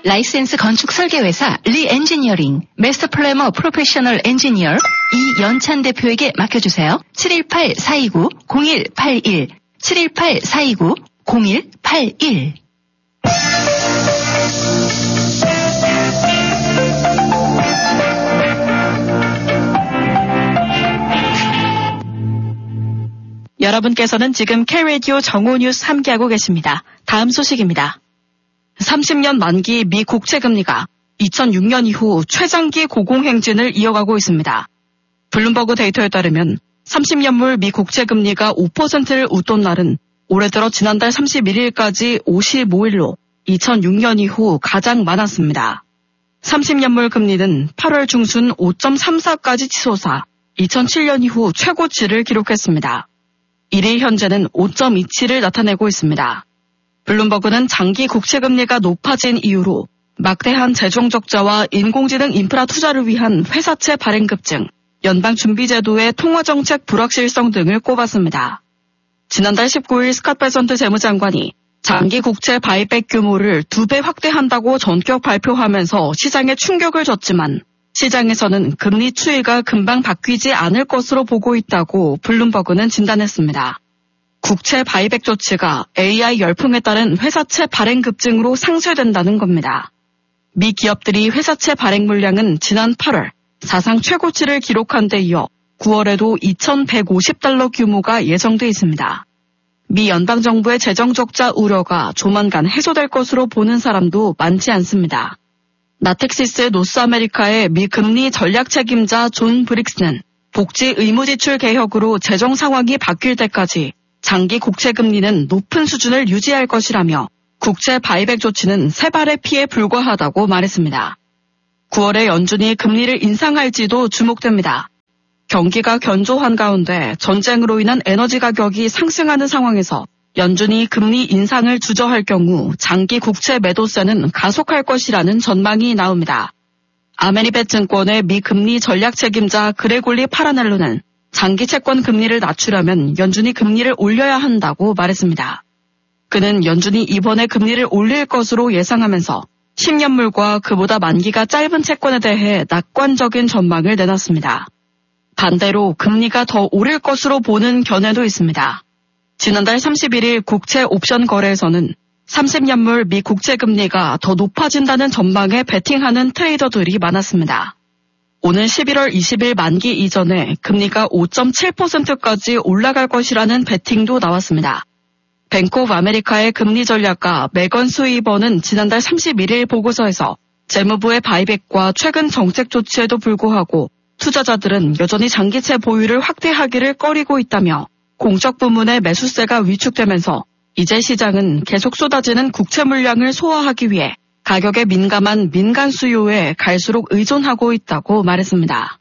라이센스 건축 설계회사 리엔지니어링 마스터 플래머 프로페셔널 엔지니어 이연찬 대표에게 맡겨주세요. 718-429-0181 718-429-0181 여러분께서는 지금 K-라디오 정오뉴스 함께하고 계십니다. 다음 소식입니다. 30년 만기 미 국채금리가 2006년 이후 최장기 고공행진을 이어가고 있습니다. 블룸버그 데이터에 따르면 30년물 미 국채금리가 5%를 웃돈 날은 올해 들어 지난달 31일까지 55일로 2006년 이후 가장 많았습니다. 30년물 금리는 8월 중순 5.34까지 치솟아 2007년 이후 최고치를 기록했습니다. 1일 현재는 5.27을 나타내고 있습니다. 블룸버그는 장기 국채금리가 높아진 이유로 막대한 재정적자와 인공지능 인프라 투자를 위한 회사채 발행 급증, 연방준비제도의 통화정책 불확실성 등을 꼽았습니다. 지난달 19일 스캇 베선트 재무장관이 장기 국채 바이백 규모를 2배 확대한다고 전격 발표하면서 시장에 충격을 줬지만 시장에서는 금리 추이가 금방 바뀌지 않을 것으로 보고 있다고 블룸버그는 진단했습니다. 국채 바이백 조치가 AI 열풍에 따른 회사채 발행 급증으로 상쇄된다는 겁니다. 미 기업들이 회사채 발행 물량은 지난 8월 사상 최고치를 기록한 데 이어 9월에도 2,150달러 규모가 예정돼 있습니다. 미 연방정부의 재정적자 우려가 조만간 해소될 것으로 보는 사람도 많지 않습니다. 나텍시스 노스아메리카의 미 금리 전략 책임자 존 브릭스는 복지 의무 지출 개혁으로 재정 상황이 바뀔 때까지 장기 국채 금리는 높은 수준을 유지할 것이라며 국채 바이백 조치는 세 발의 피에 불과하다고 말했습니다. 9월에 연준이 금리를 인상할지도 주목됩니다. 경기가 견조한 가운데 전쟁으로 인한 에너지 가격이 상승하는 상황에서 연준이 금리 인상을 주저할 경우 장기 국채 매도세는 가속할 것이라는 전망이 나옵니다. 아메리벳 증권의 미 금리 전략 책임자 그레골리 파라넬로는 장기 채권 금리를 낮추려면 연준이 금리를 올려야 한다고 말했습니다. 그는 연준이 이번에 금리를 올릴 것으로 예상하면서 10년물과 그보다 만기가 짧은 채권에 대해 낙관적인 전망을 내놨습니다. 반대로 금리가 더 오를 것으로 보는 견해도 있습니다. 지난달 31일 국채 옵션 거래에서는 30년물 미 국채 금리가 더 높아진다는 전망에 베팅하는 트레이더들이 많았습니다. 오늘 11월 20일 만기 이전에 금리가 5.7%까지 올라갈 것이라는 베팅도 나왔습니다. 뱅크 오브 아메리카의 금리 전략가 메건 스위버는 지난달 31일 보고서에서 재무부의 바이백과 최근 정책 조치에도 불구하고 투자자들은 여전히 장기채 보유를 확대하기를 꺼리고 있다며 공적 부문의 매수세가 위축되면서 이제 시장은 계속 쏟아지는 국채 물량을 소화하기 위해 가격에 민감한 민간 수요에 갈수록 의존하고 있다고 말했습니다.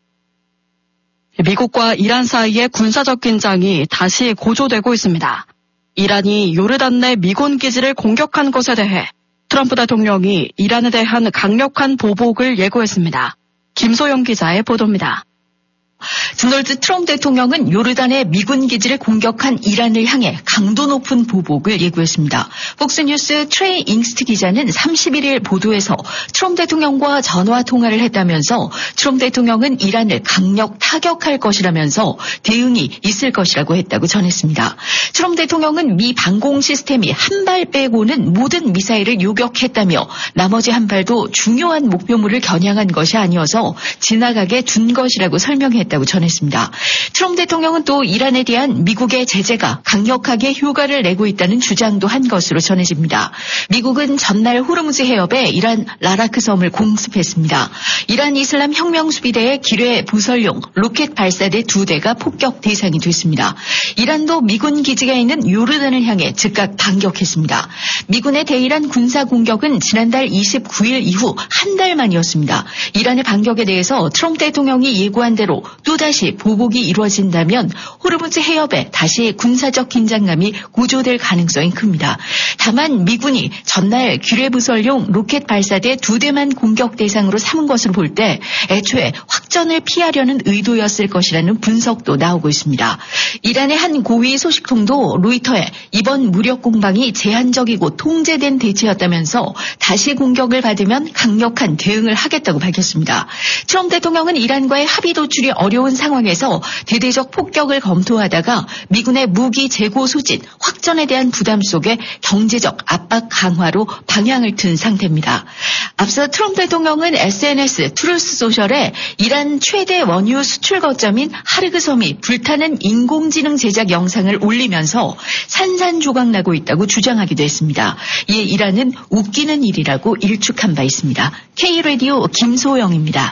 미국과 이란 사이의 군사적 긴장이 다시 고조되고 있습니다. 이란이 요르단 내 미군 기지를 공격한 것에 대해 트럼프 대통령이 이란에 대한 강력한 보복을 예고했습니다. 김소영 기자의 보도입니다. 도널드 트럼프 대통령은 요르단의 미군 기지를 공격한 이란을 향해 강도 높은 보복을 예고했습니다. 폭스뉴스 트레이 잉스트 기자는 31일 보도에서 트럼프 대통령과 전화 통화를 했다면서 트럼프 대통령은 이란을 강력 타격할 것이라면서 대응이 있을 것이라고 했다고 전했습니다. 트럼프 대통령은 미 방공 시스템이 한 발 빼고는 모든 미사일을 요격했다며 나머지 한 발도 중요한 목표물을 겨냥한 것이 아니어서 지나가게 둔 것이라고 설명했다고 전했습니다. 트럼프 대통령은 또 이란에 대한 미국의 제재가 강력하게 효과를 내고 있다는 주장도 한 것으로 전해집니다. 미국은 전날 호르무즈 해협에 이란 라라크 섬을 공습했습니다. 이란 이슬람 혁명수비대의 기뢰 부설용 로켓 발사대 2대가 폭격 대상이 됐습니다. 이란도 미군 기지가 있는 요르단을 향해 즉각 반격했습니다. 미군의 대이란 군사 공격은 지난달 29일 이후 한 달 만이었습니다. 이란의 반격에 대해서 트럼프 대통령이 예고한 대로 또다시 보복이 이루어진다면 호르무즈 해협에 다시 군사적 긴장감이 고조될 가능성이 큽니다. 다만 미군이 전날 규례부설용 로켓 발사대 2대만 공격 대상으로 삼은 것으로 볼 때 애초에 확전을 피하려는 의도였을 것이라는 분석도 나오고 있습니다. 이란의 한 고위 소식통도 로이터에 이번 무력 공방이 제한적이고 통제된 대치였다면서 다시 공격을 받으면 강력한 대응을 하겠다고 밝혔습니다. 트럼프 대통령은 이란과의 합의 도출이 어려운 상황에서 대대적 폭격을 검토하다가 미군의 무기 재고 소진, 확전에 대한 부담 속에 경제적 압박 강화로 방향을 튼 상태입니다. 앞서 트럼프 대통령은 SNS 트루스 소셜에 이란 최대 원유 수출 거점인 하르그 섬이 불타는 인공지능 제작 영상을 올리면서 산산조각나고 있다고 주장하기도 했습니다. 이에 이란은 웃기는 일이라고 일축한 바 있습니다. K라디오 김소영입니다.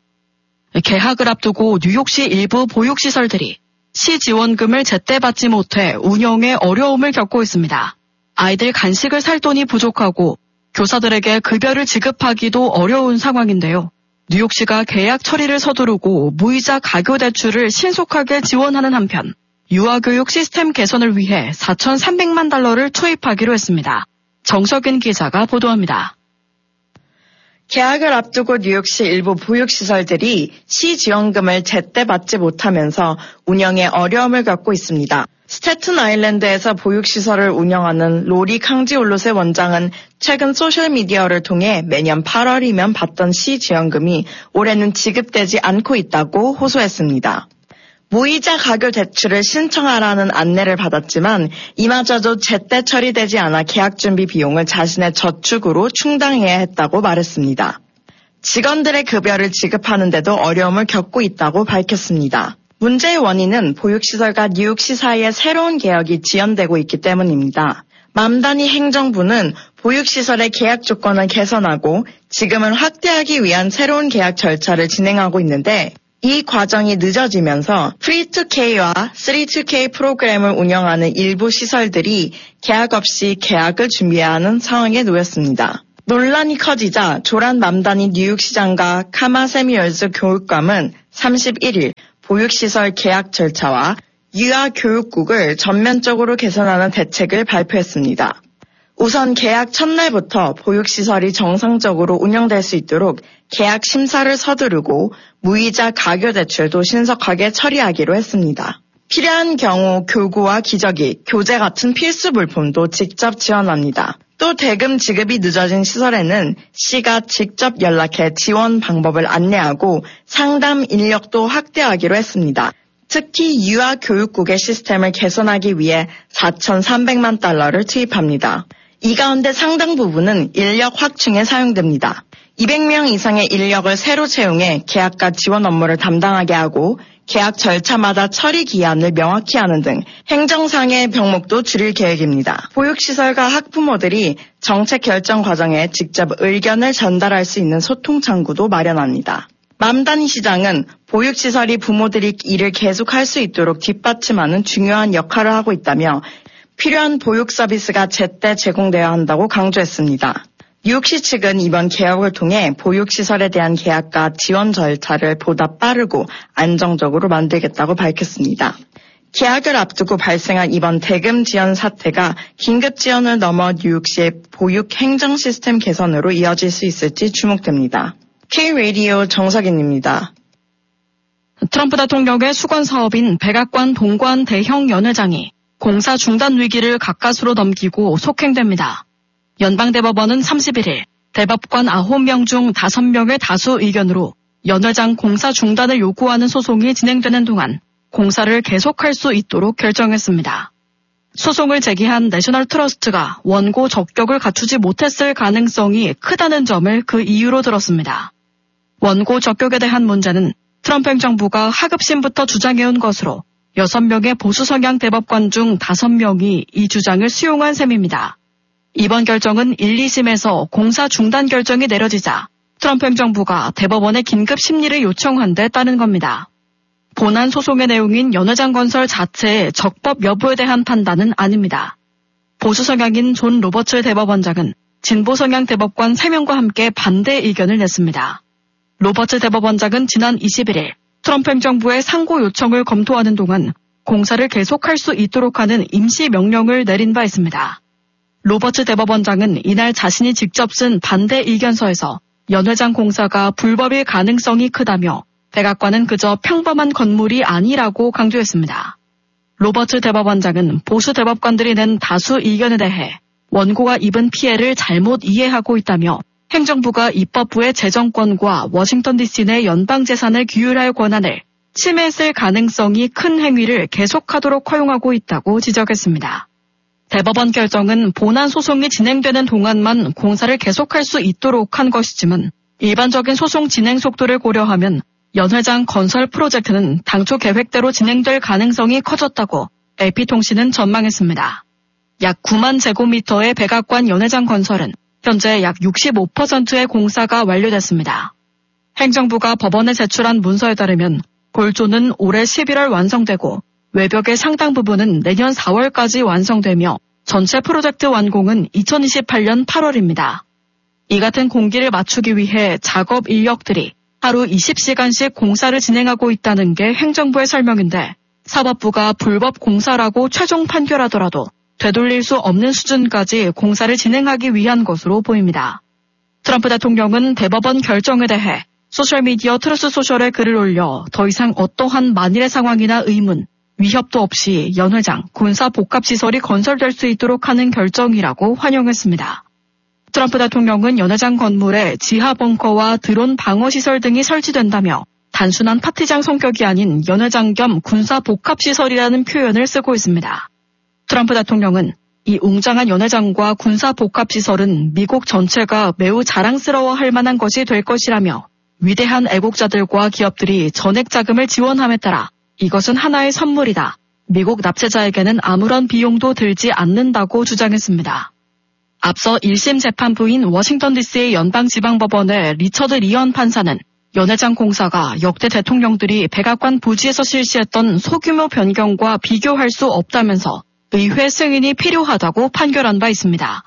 개학을 앞두고 뉴욕시 일부 보육시설들이 시 지원금을 제때 받지 못해 운영에 어려움을 겪고 있습니다. 아이들 간식을 살 돈이 부족하고 교사들에게 급여를 지급하기도 어려운 상황인데요. 뉴욕시가 계약 처리를 서두르고 무이자 가교 대출을 신속하게 지원하는 한편 유아교육 시스템 개선을 위해 4,300만 달러를 투입하기로 했습니다. 정석인 기자가 보도합니다. 개학을 앞두고 뉴욕시 일부 보육시설들이 시 지원금을 제때 받지 못하면서 운영에 어려움을 겪고 있습니다. 스태튼 아일랜드에서 보육시설을 운영하는 로리 캉지올롯의 원장은 최근 소셜미디어를 통해 매년 8월이면 받던 시 지원금이 올해는 지급되지 않고 있다고 호소했습니다. 무이자 가교 대출을 신청하라는 안내를 받았지만 이마저도 제때 처리되지 않아 계약 준비 비용을 자신의 저축으로 충당해야 했다고 말했습니다. 직원들의 급여를 지급하는데도 어려움을 겪고 있다고 밝혔습니다. 문제의 원인은 보육시설과 뉴욕시 사이에 새로운 개혁이 지연되고 있기 때문입니다. 맘다니 행정부는 보육시설의 계약 조건을 개선하고 지금은 확대하기 위한 새로운 계약 절차를 진행하고 있는데 이 과정이 늦어지면서 Free2K와 3-2K 프로그램을 운영하는 일부 시설들이 계약 없이 계약을 준비해야 하는 상황에 놓였습니다. 논란이 커지자 조란 맘다니 뉴욕시장과 카마 세미얼즈 교육감은 31일 보육시설 계약 절차와 유아교육국을 전면적으로 개선하는 대책을 발표했습니다. 우선 계약 첫날부터 보육시설이 정상적으로 운영될 수 있도록 계약 심사를 서두르고 무이자 가교 대출도 신속하게 처리하기로 했습니다. 필요한 경우 교구와 기저귀, 교재 같은 필수 물품도 직접 지원합니다. 또 대금 지급이 늦어진 시설에는 시가 직접 연락해 지원 방법을 안내하고 상담 인력도 확대하기로 했습니다. 특히 유아교육국의 시스템을 개선하기 위해 4,300만 달러를 투입합니다. 이 가운데 상당 부분은 인력 확충에 사용됩니다. 200명 이상의 인력을 새로 채용해 계약과 지원 업무를 담당하게 하고 계약 절차마다 처리 기한을 명확히 하는 등 행정상의 병목도 줄일 계획입니다. 보육시설과 학부모들이 정책 결정 과정에 직접 의견을 전달할 수 있는 소통 창구도 마련합니다. 맘다니 시장은 보육시설이 부모들이 일을 계속할 수 있도록 뒷받침하는 중요한 역할을 하고 있다며 필요한 보육 서비스가 제때 제공되어야 한다고 강조했습니다. 뉴욕시 측은 이번 개혁을 통해 보육시설에 대한 계약과 지원 절차를 보다 빠르고 안정적으로 만들겠다고 밝혔습니다. 개학을 앞두고 발생한 이번 대금 지원 사태가 긴급 지원을 넘어 뉴욕시의 보육 행정 시스템 개선으로 이어질 수 있을지 주목됩니다. K라디오 정석인입니다. 트럼프 대통령의 수건 사업인 백악관 동관 대형 연회장이 공사 중단 위기를 가까스로 넘기고 속행됩니다. 연방대법원은 31일 대법관 9명 중 5명의 다수 의견으로 연회장 공사 중단을 요구하는 소송이 진행되는 동안 공사를 계속할 수 있도록 결정했습니다. 소송을 제기한 내셔널 트러스트가 원고 적격을 갖추지 못했을 가능성이 크다는 점을 그 이유로 들었습니다. 원고 적격에 대한 문제는 트럼프 행정부가 하급심부터 주장해온 것으로 6명의 보수 성향 대법관 중 5명이 이 주장을 수용한 셈입니다. 이번 결정은 1, 2심에서 공사 중단 결정이 내려지자 트럼프 행정부가 대법원에 긴급 심리를 요청한 데 따른 겁니다. 본안 소송의 내용인 연회장 건설 자체의 적법 여부에 대한 판단은 아닙니다. 보수 성향인 존 로버츠 대법원장은 진보 성향 대법관 3명과 함께 반대 의견을 냈습니다. 로버츠 대법원장은 지난 21일 트럼프 행정부의 상고 요청을 검토하는 동안 공사를 계속할 수 있도록 하는 임시 명령을 내린 바 있습니다. 로버트 대법원장은 이날 자신이 직접 쓴 반대 의견서에서 연 회장 공사가 불법일 가능성이 크다며 백악관은 그저 평범한 건물이 아니라고 강조했습니다. 로버트 대법원장은 보수 대법관들이 낸 다수 의견에 대해 원고가 입은 피해를 잘못 이해하고 있다며 행정부가 입법부의 재정권과 워싱턴 DC 내 연방재산을 규율할 권한을 침해했을 가능성이 큰 행위를 계속하도록 허용하고 있다고 지적했습니다. 대법원 결정은 본안 소송이 진행되는 동안만 공사를 계속할 수 있도록 한 것이지만 일반적인 소송 진행 속도를 고려하면 연 회장 건설 프로젝트는 당초 계획대로 진행될 가능성이 커졌다고 AP통신은 전망했습니다. 약 9만 제곱미터의 백악관 연 회장 건설은 현재 약 65%의 공사가 완료됐습니다. 행정부가 법원에 제출한 문서에 따르면 골조는 올해 11월 완성되고 외벽의 상당 부분은 내년 4월까지 완성되며 전체 프로젝트 완공은 2028년 8월입니다. 이 같은 공기를 맞추기 위해 작업 인력들이 하루 20시간씩 공사를 진행하고 있다는 게 행정부의 설명인데 사법부가 불법 공사라고 최종 판결하더라도 되돌릴 수 없는 수준까지 공사를 진행하기 위한 것으로 보입니다. 트럼프 대통령은 대법원 결정에 대해 소셜미디어 트루스 소셜에 글을 올려 더 이상 어떠한 만일의 상황이나 의문, 위협도 없이 연 회장 군사복합시설이 건설될 수 있도록 하는 결정이라고 환영했습니다. 트럼프 대통령은 연 회장 건물에 지하 벙커와 드론 방어시설 등이 설치된다며 단순한 파티장 성격이 아닌 연 회장 겸 군사복합시설이라는 표현을 쓰고 있습니다. 트럼프 대통령은 이 웅장한 연 회장과 군사복합시설은 미국 전체가 매우 자랑스러워할 만한 것이 될 것이라며 위대한 애국자들과 기업들이 전액 자금을 지원함에 따라 이것은 하나의 선물이다. 미국 납세자에게는 아무런 비용도 들지 않는다고 주장했습니다. 앞서 1심 재판부인 워싱턴 DC의 연방지방법원의 리처드 리언 판사는 연 회장 공사가 역대 대통령들이 백악관 부지에서 실시했던 소규모 변경과 비교할 수 없다면서 의회 승인이 필요하다고 판결한 바 있습니다.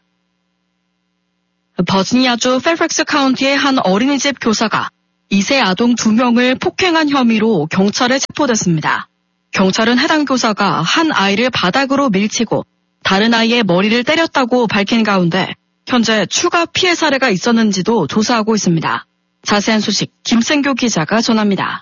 버지니아주 펠팩스 카운티의 한 어린이집 교사가 2세 아동 2명을 폭행한 혐의로 경찰에 체포됐습니다. 경찰은 해당 교사가 한 아이를 바닥으로 밀치고 다른 아이의 머리를 때렸다고 밝힌 가운데 현재 추가 피해 사례가 있었는지도 조사하고 있습니다. 자세한 소식 김생교 기자가 전합니다.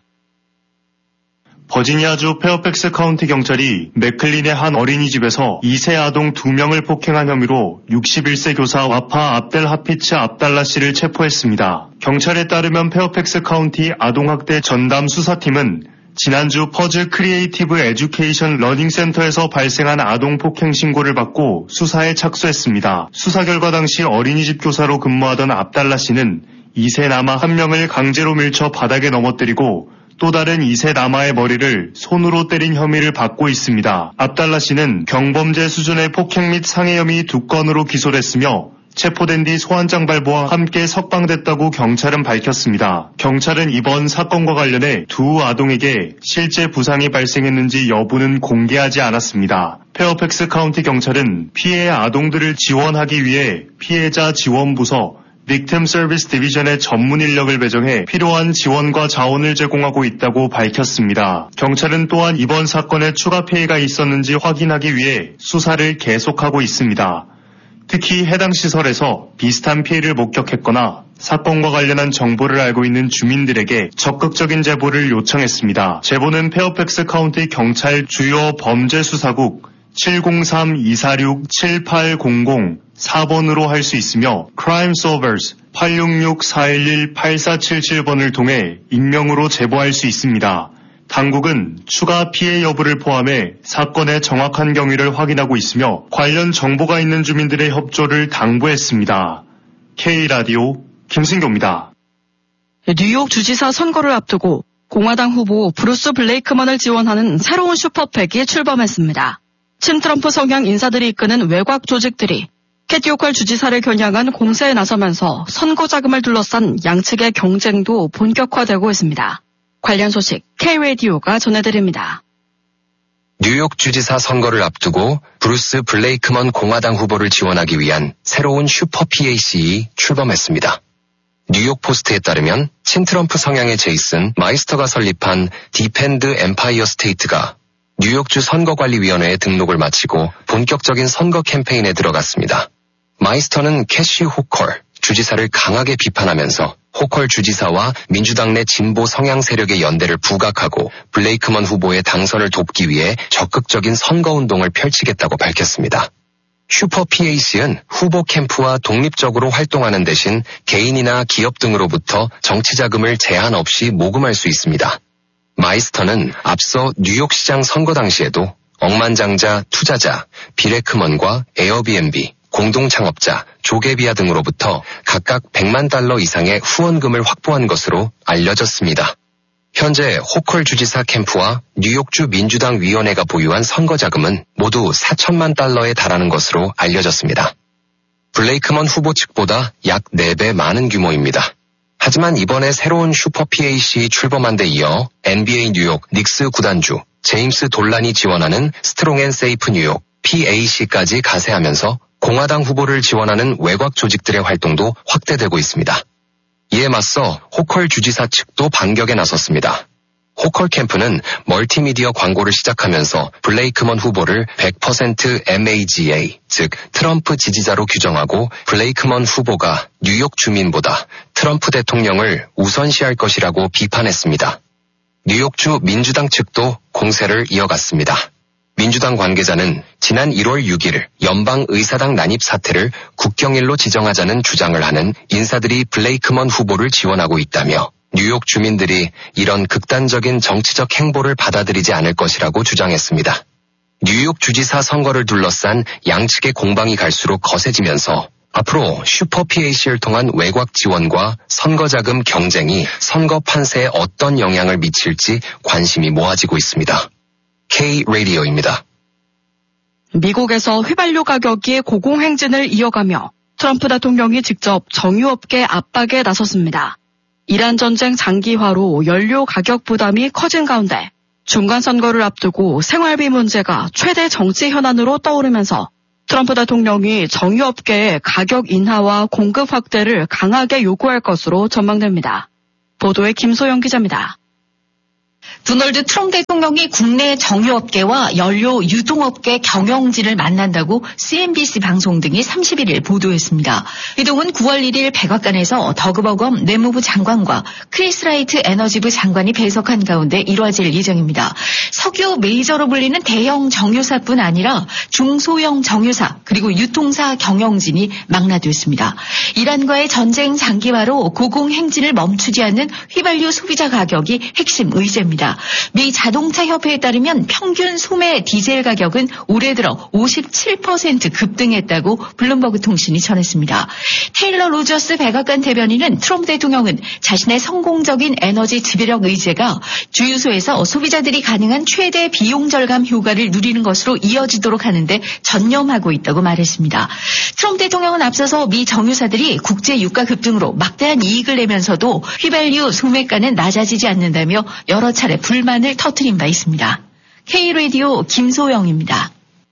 버지니아주 페어팩스 카운티 경찰이 맥클린의 한 어린이집에서 2세 아동 2명을 폭행한 혐의로 61세 교사 와파 압델 하피츠 압달라 씨를 체포했습니다. 경찰에 따르면 페어팩스 카운티 아동학대 전담 수사팀은 지난주 퍼즈 크리에이티브 에듀케이션 러닝 센터에서 발생한 아동 폭행 신고를 받고 수사에 착수했습니다. 수사 결과 당시 어린이집 교사로 근무하던 압달라 씨는 2세 남아 1명을 강제로 밀쳐 바닥에 넘어뜨리고 또 다른 2세 남아의 머리를 손으로 때린 혐의를 받고 있습니다. 압달라 씨는 경범죄 수준의 폭행 및 상해 혐의 2건으로 기소됐으며 체포된 뒤 소환장 발부와 함께 석방됐다고 경찰은 밝혔습니다. 경찰은 이번 사건과 관련해 두 아동에게 실제 부상이 발생했는지 여부는 공개하지 않았습니다. 페어팩스 카운티 경찰은 피해 아동들을 지원하기 위해 피해자 지원부서 Victim Service Division의 전문 인력을 배정해 필요한 지원과 자원을 제공하고 있다고 밝혔습니다. 경찰은 또한 이번 사건에 추가 피해가 있었는지 확인하기 위해 수사를 계속하고 있습니다. 특히 해당 시설에서 비슷한 피해를 목격했거나 사건과 관련한 정보를 알고 있는 주민들에게 적극적인 제보를 요청했습니다. 제보는 페어팩스 카운티 경찰 주요 범죄수사국 703-246-7800 4번으로 할 수 있으며 Crime Solvers 866-411-8477번을 통해 익명으로 제보할 수 있습니다. 당국은 추가 피해 여부를 포함해 사건의 정확한 경위를 확인하고 있으며 관련 정보가 있는 주민들의 협조를 당부했습니다. K라디오 김승교입니다. 뉴욕 주지사 선거를 앞두고 공화당 후보 브루스 블레이크먼을 지원하는 새로운 슈퍼팩이 출범했습니다. 친 트럼프 성향 인사들이 이끄는 외곽 조직들이 캐티 호컬 주지사를 겨냥한 공세에 나서면서 선거 자금을 둘러싼 양측의 경쟁도 본격화되고 있습니다. 관련 소식 K라디오가 전해드립니다. 뉴욕 주지사 선거를 앞두고 브루스 블레이크먼 공화당 후보를 지원하기 위한 새로운 슈퍼 PAC이 출범했습니다. 뉴욕 포스트에 따르면 친트럼프 성향의 제이슨 마이스터가 설립한 디펜드 엠파이어 스테이트가 뉴욕주 선거관리위원회에 등록을 마치고 본격적인 선거 캠페인에 들어갔습니다. 마이스터는 캐시 호컬 주지사를 강하게 비판하면서 호컬 주지사와 민주당 내 진보 성향 세력의 연대를 부각하고 블레이크먼 후보의 당선을 돕기 위해 적극적인 선거운동을 펼치겠다고 밝혔습니다. 슈퍼 PAC은 후보 캠프와 독립적으로 활동하는 대신 개인이나 기업 등으로부터 정치 자금을 제한 없이 모금할 수 있습니다. 마이스터는 앞서 뉴욕시장 선거 당시에도 억만장자 투자자, 비레크먼과 에어비앤비, 공동창업자, 조개비아 등으로부터 각각 $1,000,000 이상의 후원금을 확보한 것으로 알려졌습니다. 현재 호컬 주지사 캠프와 뉴욕주 민주당 위원회가 보유한 선거 자금은 모두 $4,000,000,000에 달하는 것으로 알려졌습니다. 블레이크먼 후보 측보다 약 4배 많은 규모입니다. 하지만 이번에 새로운 슈퍼 PAC 출범한 데 이어 NBA 뉴욕 닉스 구단주 제임스 돌란이 지원하는 스트롱 앤 세이프 뉴욕 PAC까지 가세하면서 공화당 후보를 지원하는 외곽 조직들의 활동도 확대되고 있습니다. 이에 맞서 호컬 주지사 측도 반격에 나섰습니다. 호컬 캠프는 멀티미디어 광고를 시작하면서 블레이크먼 후보를 100% MAGA, 즉 트럼프 지지자로 규정하고 블레이크먼 후보가 뉴욕 주민보다 트럼프 대통령을 우선시할 것이라고 비판했습니다. 뉴욕주 민주당 측도 공세를 이어갔습니다. 민주당 관계자는 지난 1월 6일 연방의사당 난입 사태를 국경일로 지정하자는 주장을 하는 인사들이 블레이크먼 후보를 지원하고 있다며 뉴욕 주민들이 이런 극단적인 정치적 행보를 받아들이지 않을 것이라고 주장했습니다. 뉴욕 주지사 선거를 둘러싼 양측의 공방이 갈수록 거세지면서 앞으로 슈퍼 PAC를 통한 외곽 지원과 선거자금 경쟁이 선거 판세에 어떤 영향을 미칠지 관심이 모아지고 있습니다. K-라디오입니다. 미국에서 휘발유 가격이 고공행진을 이어가며 트럼프 대통령이 직접 정유업계 압박에 나섰습니다. 이란 전쟁 장기화로 연료 가격 부담이 커진 가운데 중간 선거를 앞두고 생활비 문제가 최대 정치 현안으로 떠오르면서 트럼프 대통령이 정유업계의 가격 인하와 공급 확대를 강하게 요구할 것으로 전망됩니다. 보도에 김소영 기자입니다. 도널드 트럼프 대통령이 국내 정유업계와 연료 유동업계 경영진을 만난다고 CNBC 방송 등이 31일 보도했습니다. 이동은 9월 1일 백악관에서 더그버검 내무부 장관과 크리스 라이트 에너지부 장관이 배석한 가운데 이뤄질 예정입니다. 석유 메이저로 불리는 대형 정유사뿐 아니라 중소형 정유사 그리고 유통사 경영진이 망라됐습니다. 이란과의 전쟁 장기화로 고공행진을 멈추지 않는 휘발유 소비자 가격이 핵심 의제입니다. 미 자동차 협회에 따르면 평균 소매 디젤 가격은 올해 들어 57% 급등했다고 블룸버그 통신이 전했습니다. 테일러 로저스 백악관 대변인은 트럼프 대통령은 자신의 성공적인 에너지 지배력 의제가 주유소에서 소비자들이 가능한 최대 비용 절감 효과를 누리는 것으로 이어지도록 하는데 전념하고 있다고 말했습니다. 트럼프 대통령은 앞서서 미 정유사들이 국제 유가 급등으로 막대한 이익을 내면서도 휘발유 소매가는 낮아지지 않는다며 여러 차례 불만을 터뜨린 바 있습니다. K-라디오 김소영입니다.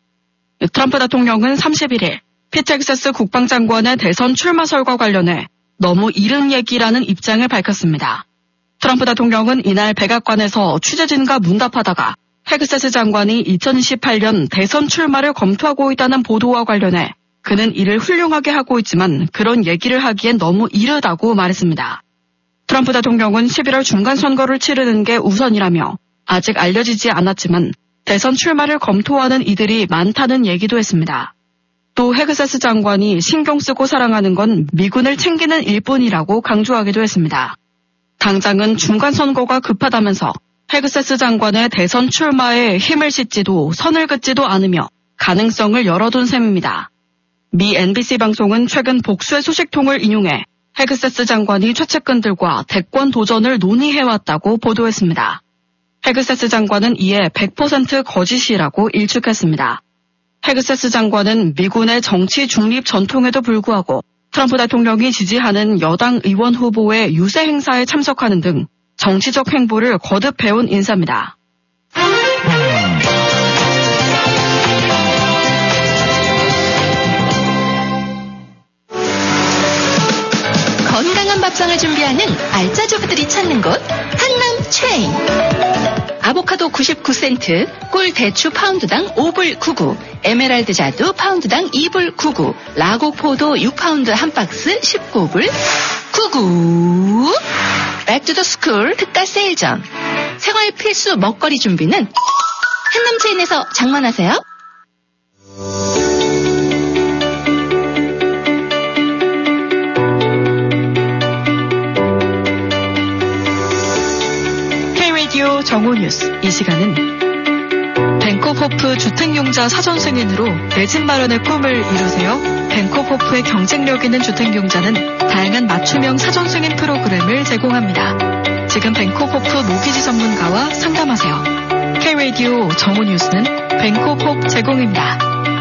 트럼프 대통령은 31일 피텍사스 국방장관의 대선 출마설과 관련해 너무 이른 얘기라는 입장을 밝혔습니다. 트럼프 대통령은 이날 백악관에서 취재진과 문답하다가 헥세스 장관이 2028년 대선 출마를 검토하고 있다는 보도와 관련해 그는 일을 훌륭하게 하고 있지만 그런 얘기를 하기엔 너무 이르다고 말했습니다. 트럼프 대통령은 11월 중간선거를 치르는 게 우선이라며 아직 알려지지 않았지만 대선 출마를 검토하는 이들이 많다는 얘기도 했습니다. 또 헥세스 장관이 신경 쓰고 사랑하는 건 미군을 챙기는 일뿐이라고 강조하기도 했습니다. 당장은 중간선거가 급하다면서 헥세스 장관의 대선 출마에 힘을 싣지도 선을 긋지도 않으며 가능성을 열어둔 셈입니다. 미 NBC 방송은 최근 복수의 소식통을 인용해 헥세스 장관이 최측근들과 대권 도전을 논의해왔다고 보도했습니다. 헥세스 장관은 이에 100% 거짓이라고 일축했습니다. 헥세스 장관은 미군의 정치 중립 전통에도 불구하고 트럼프 대통령이 지지하는 여당 의원 후보의 유세 행사에 참석하는 등 정치적 행보를 거듭해온 인사입니다. 건강한 밥 합방을 준비하는 알짜 주부들이 찾는 곳 한남 체인. 아보카도 99센트, 꿀 대추 파운드당 5불 99, 에메랄드 자두 파운드당 2불 99, 라고포도 6파운드 한 박스 19불 99. 백투더스쿨 특가 세일전. 생활 필수 먹거리 준비는 한남 체인에서 장만하세요. 정오뉴스. 이 시간은 벤코호프 주택용자 사전승인으로 내 집 마련의 꿈을 이루세요. 벤코호프의 경쟁력 있는 주택용자는 다양한 맞춤형 사전승인 프로그램을 제공합니다. 지금 벤코호프 모기지 전문가와 상담하세요. K-Radio 정오뉴스는 벤코호프 제공입니다.